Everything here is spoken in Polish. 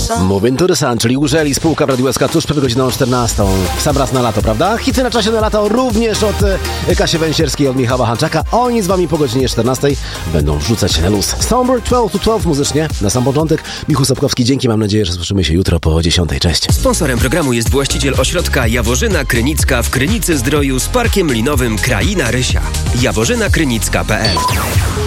Moving to the Sun, czyli Użeli, spółka w Radiu SK tuż przed godziną 14. W sam raz na lato, prawda? Hity na czasie na lato również od Kasi Węsierskiej i od Michała Hanczaka. Oni z wami po godzinie 14 będą wrzucać na luz. Somber 12 to 12 muzycznie. Na sam początek Michu Sobkowski, dzięki, mam nadzieję, że słyszymy się jutro po 10. Cześć. Sponsorem programu jest właściciel ośrodka Jaworzyna Krynicka w Krynicy Zdroju z Parkiem Linowym Kraina Rysia. jaworzynakrynicka.pl